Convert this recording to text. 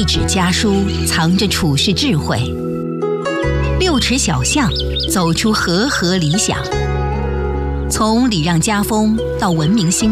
一纸家书藏着处世智慧，6尺小巷走出和合理想。从礼让家风到文明兴